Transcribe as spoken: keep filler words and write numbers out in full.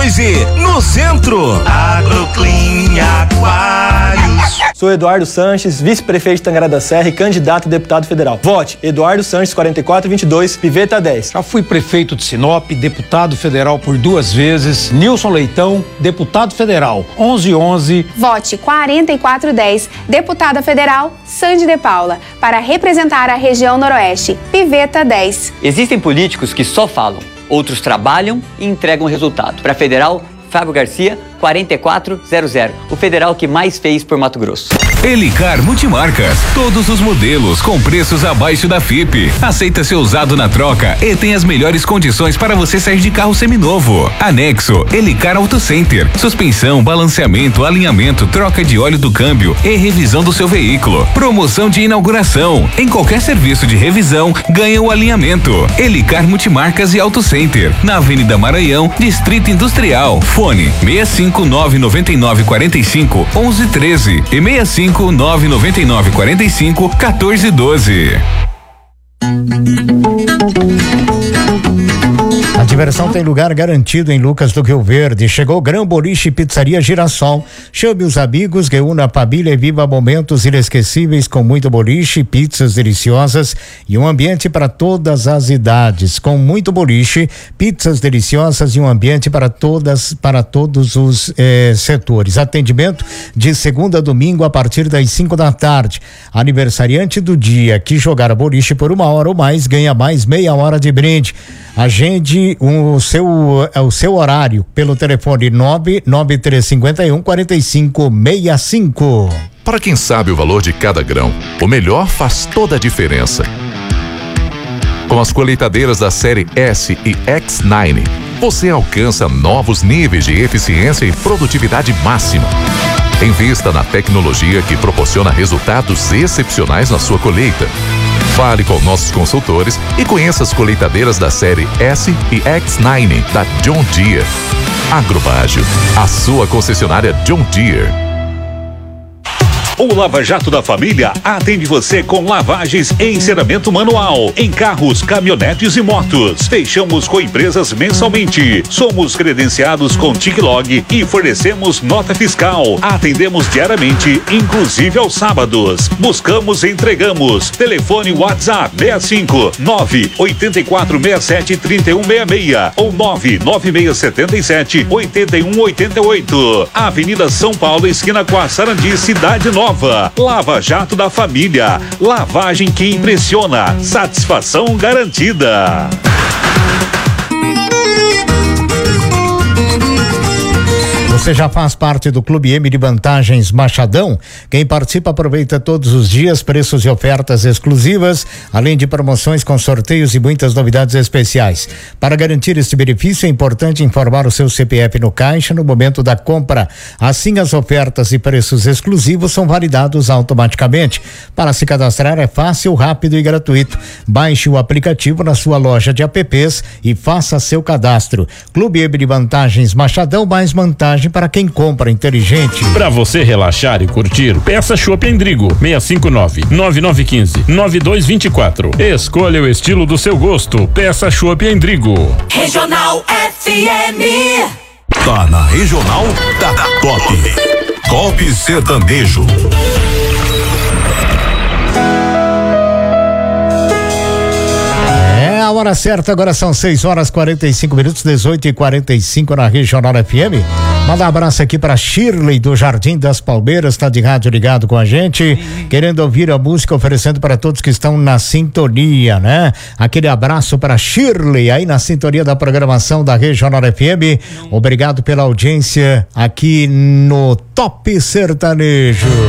dois E, no centro. Agroclean Aquários. Sou Eduardo Sanches, vice-prefeito de Tangará da Serra e candidato a deputado federal. Vote Eduardo Sanches, quarenta e quatro vinte e dois, Piveta dez. Já fui prefeito de Sinop, deputado federal por duas vezes. Nilson Leitão, deputado federal, onze onze. Vote quarenta e quatro dez, deputada federal Sandy de Paula, para representar a região noroeste, Piveta dez. Existem políticos que só falam, outros trabalham e entregam resultado. Para federal, Fábio Garcia, quarenta e quatro zero zero, o federal que mais fez por Mato Grosso. Elicar Multimarcas, todos os modelos com preços abaixo da F I P. Aceita seu usado na troca e tem as melhores condições para você sair de carro seminovo. Anexo Elicar Auto Center, suspensão, balanceamento, alinhamento, troca de óleo do câmbio e revisão do seu veículo. Promoção de inauguração, em qualquer serviço de revisão, ganha o alinhamento. Elicar Multimarcas e Auto Center, na Avenida Maranhão, Distrito Industrial. Fone seis cinco nove nove nove quatro cinco um um um três e seis cinco nove nove nove quatro cinco um quatro um dois. A diversão tem lugar garantido em Lucas do Rio Verde. Chegou Grão Boliche Pizzaria Girassol. Chame os amigos, reúna a família e viva momentos inesquecíveis com muito boliche, pizzas deliciosas e um ambiente para todas as idades. Com muito boliche, pizzas deliciosas e um ambiente para todas, para todos os eh, setores. Atendimento de segunda a domingo a partir das cinco da tarde. Aniversariante do dia que jogar boliche por uma hora ou mais ganha mais meia hora de brinde. Agende o seu, o seu horário pelo telefone nove nove três cinco um quatro cinco seis cinco. Para quem sabe o valor de cada grão, o melhor faz toda a diferença. Com as colheitadeiras da série S e X nove, você alcança novos níveis de eficiência e produtividade máxima. Invista na tecnologia que proporciona resultados excepcionais na sua colheita. Fale com nossos consultores e conheça as colheitadeiras da série S e X nove da John Deere. Agrobágio, a sua concessionária John Deere. O Lava Jato da Família atende você com lavagens e enceramento manual em carros, caminhonetes e motos. Fechamos com empresas mensalmente. Somos credenciados com TicLog e fornecemos nota fiscal. Atendemos diariamente, inclusive aos sábados. Buscamos e entregamos. Telefone WhatsApp seis cinco nove oito quatro seis sete três um seis seis ou nove nove seis sete sete oito um oito oito. Avenida São Paulo, esquina com a Sarandi, Cidade Nova. Lava Jato da Família. Lavagem que impressiona. Satisfação garantida. Você já faz parte do Clube M de Vantagens Machadão? Quem participa aproveita todos os dias preços e ofertas exclusivas, além de promoções com sorteios e muitas novidades especiais. Para garantir este benefício, é importante informar o seu C P F no caixa no momento da compra. Assim, as ofertas e preços exclusivos são validados automaticamente. Para se cadastrar é fácil, rápido e gratuito. Baixe o aplicativo na sua loja de apps e faça seu cadastro. Clube M de Vantagens Machadão, mais vantagem para quem compra inteligente. Para você relaxar e curtir, peça Chopp Endrigo seis cinco nove nove nove um cinco nove dois dois quatro. Escolha o estilo do seu gosto. Peça Chopp Endrigo. Regional F M. Tá na Regional, tá, tá top. Top Sertanejo. A hora certa, agora são seis horas quarenta e cinco minutos, dezoito e quarenta e cinco na Regional F M. Manda um abraço aqui para Shirley do Jardim das Palmeiras, tá de rádio ligado com a gente, querendo ouvir a música, oferecendo para todos que estão na sintonia, né? Aquele abraço para Shirley aí na sintonia da programação da Regional F M. Obrigado pela audiência aqui no Top Sertanejo.